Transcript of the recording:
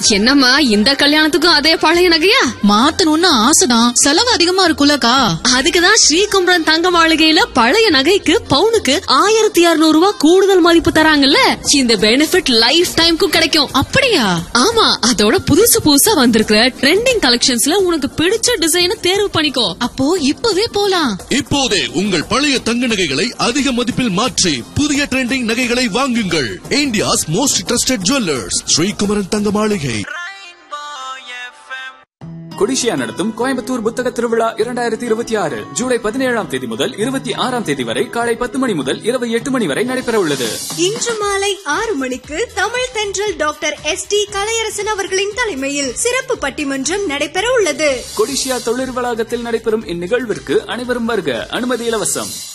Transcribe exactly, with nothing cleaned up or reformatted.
என்னம்மா இந்த கல்யாணத்துக்கும் அதே பழைய நகையா? மாத்தணும்னு ஆசைதான், செலவு அதிகமா இருக்குல்லக்கா. அதுக்குதான் ஸ்ரீகுமரன் தங்க மாளிகையில பழைய நகைக்கு பவுனுக்கு ஆயிரத்தி இருநூறு ரூபாய் கூடுதல் மதிப்பு தராங்கல்ல. இந்த பெனிஃபிட் லைஃப் டைம்க்கும் கிடைக்கும். அப்படியா? ஆமா, அதோட புதுசு புதுசா வந்திருக்கிற ட்ரெண்டிங் கலெக்ஷன்ஸ்ல உனக்கு பிடிச்ச டிசைனை தேர்வு பண்ணிக்கோ. அப்போ இப்பவே போலாம். இப்போதே உங்கள் பழைய தங்க நகைகளை அதிக மதிப்பில் மாற்றி புதிய ட்ரெண்டிங் நகைகளை வாங்குங்கள். India's most trusted jewellers, Sri Kumaran தங்க மாளிகை. கொடிஷியா நடத்தும் கோயம்புத்தூர் புத்தக திருவிழா இரண்டாயிரத்தி இருபத்தி ஆறு ஜூலை பதினேழாம் தேதி முதல் இருபத்தி ஆறாம் தேதி வரை காலை பத்து மணி முதல் இரவு எட்டு மணி வரை நடைபெற உள்ளது. இன்று மாலை ஆறு மணிக்கு தமிழ் தென்றல் டாக்டர் எஸ் டி கலையரசன் அவர்களின் தலைமையில் சிறப்பு பட்டிமன்றம் நடைபெற உள்ளது. கொடிஷியா தொழில் வளாகத்தில் நடைபெறும் இந்நிகழ்விற்கு அனைவரும் வருக. அனுமதி இலவசம்.